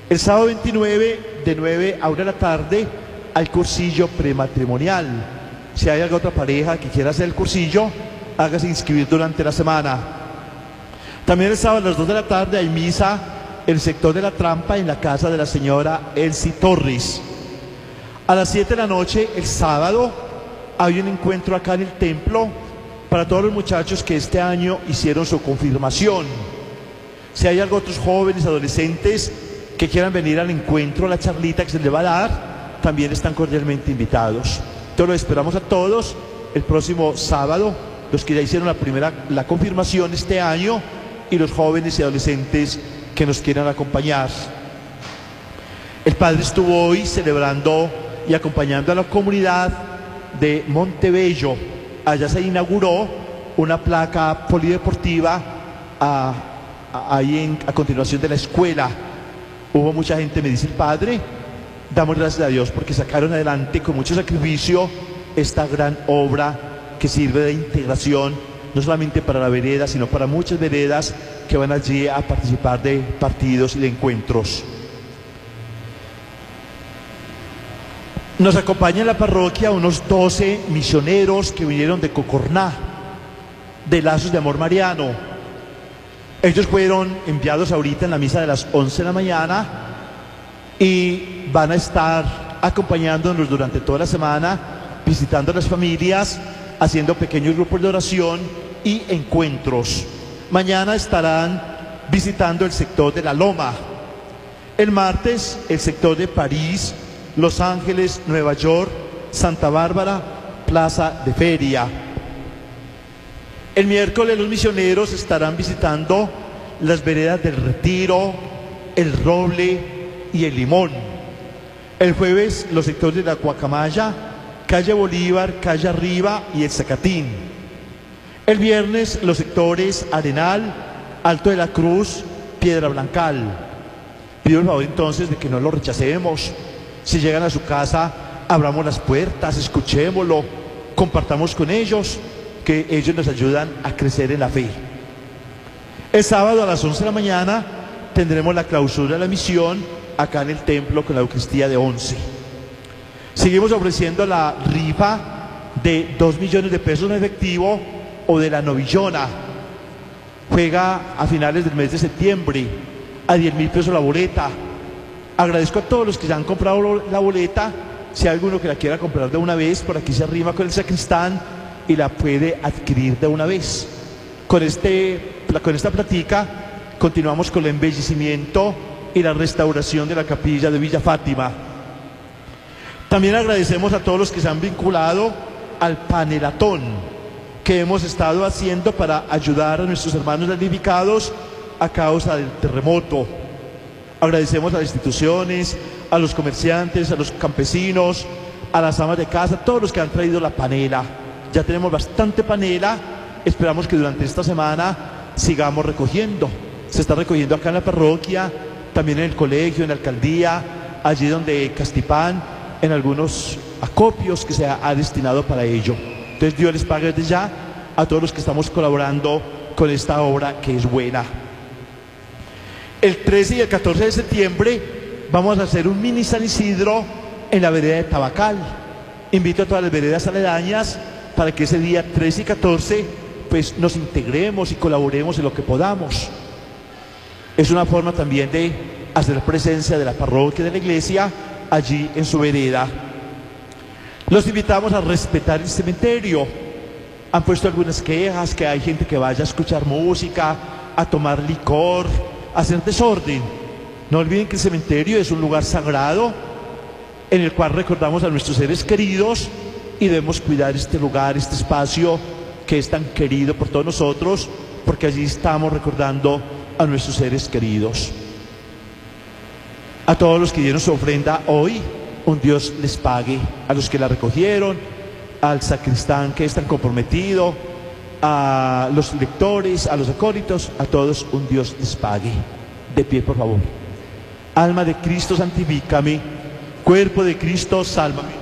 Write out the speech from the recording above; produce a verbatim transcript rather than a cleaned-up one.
El sábado veintinueve, de nueve a una de la tarde, al cursillo prematrimonial. Si hay alguna otra pareja que quiera hacer el cursillo, hágase inscribir durante la semana. También el sábado a las dos de la tarde hay misa en el sector de la Trampa, en la casa de la señora Elsie Torres. A las siete de la noche, el sábado, hay un encuentro acá en el templo para todos los muchachos que este año hicieron su confirmación. Si hay algo, otros jóvenes, adolescentes que quieran venir al encuentro, a la charlita que se les va a dar, también están cordialmente invitados. Entonces los esperamos a todos el próximo sábado, los que ya hicieron la primera, la confirmación este año, y los jóvenes y adolescentes que nos quieran acompañar. El padre estuvo hoy celebrando y acompañando a la comunidad de Montebello. Allá se inauguró una placa polideportiva a, a, ahí en, a continuación de la escuela. Hubo mucha gente, me dice el padre. Damos gracias a Dios porque sacaron adelante con mucho sacrificio esta gran obra que sirve de integración, no solamente para la vereda, sino para muchas veredas que van allí a participar de partidos y de encuentros. Nos acompaña en la parroquia unos doce misioneros que vinieron de Cocorná, de Lazos de Amor Mariano. Ellos fueron enviados ahorita en la misa de las once de la mañana y van a estar acompañándonos durante toda la semana, visitando a las familias, haciendo pequeños grupos de oración y encuentros. Mañana estarán visitando el sector de La Loma. El martes, el sector de París, Los Ángeles, Nueva York, Santa Bárbara, Plaza de Feria. El miércoles los misioneros estarán visitando las veredas del Retiro, el Roble y el Limón. El jueves los sectores de la Guacamaya, Calle Bolívar, Calle Arriba y el Zacatín. El viernes los sectores Arenal, Alto de la Cruz, Piedra Blancal. Pido el favor entonces de que no lo rechacemos. Si llegan a su casa, abramos las puertas, escuchémoslo, compartamos con ellos, que ellos nos ayudan a crecer en la fe. El sábado a las once de la mañana tendremos la clausura de la misión acá en el templo con la Eucaristía de once. Seguimos ofreciendo la rifa de dos millones de pesos en efectivo o de la novillona. Juega a finales del mes de septiembre, a diez mil pesos la boleta. Agradezco a todos los que ya han comprado la boleta. Si hay alguno que la quiera comprar de una vez, por aquí se arrima con el sacristán y la puede adquirir de una vez. Con, este, con esta platica continuamos con el embellecimiento y la restauración de la capilla de Villa Fátima. También agradecemos a todos los que se han vinculado al panelatón que hemos estado haciendo para ayudar a nuestros hermanos damnificados a causa del terremoto. Agradecemos a las instituciones, a los comerciantes, a los campesinos, a las amas de casa, a todos los que han traído la panela. Ya tenemos bastante panela, esperamos que durante esta semana sigamos recogiendo. Se está recogiendo acá en la parroquia, también en el colegio, en la alcaldía, allí donde Castipán, en algunos acopios que se ha, ha destinado para ello. Entonces Dios les pague desde ya a todos los que estamos colaborando con esta obra que es buena. El trece y el catorce de septiembre vamos a hacer un mini San Isidro en la vereda de Tabacal. Invito a todas las veredas aledañas para que ese día trece y catorce pues nos integremos y colaboremos en lo que podamos. Es una forma también de hacer presencia de la parroquia, de la iglesia, allí en su vereda. Los invitamos a respetar el cementerio. Han puesto algunas quejas, que hay gente que vaya a escuchar música, a tomar licor, a hacer desorden. No olviden que el cementerio es un lugar sagrado en el cual recordamos a nuestros seres queridos y debemos cuidar este lugar, este espacio que es tan querido por todos nosotros, porque allí estamos recordando a nuestros seres queridos. A todos los que dieron su ofrenda hoy, un Dios les pague. A los que la recogieron, al sacristán que es tan comprometido, a los lectores, a los acólitos, a todos un Dios les pague. De pie, por favor. Alma de Cristo, santifícame. Cuerpo de Cristo, sálvame.